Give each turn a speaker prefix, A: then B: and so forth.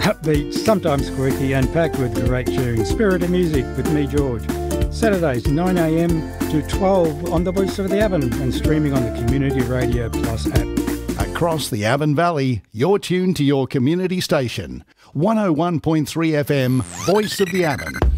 A: Upbeat, sometimes quirky and packed with great tunes. Spirit of Music with me, George. Saturdays 9am to 12 on the Voice of the Avon and streaming on the Community Radio Plus app.
B: Across the Avon Valley, you're tuned to your community station. 101.3 FM, Voice of the Avon.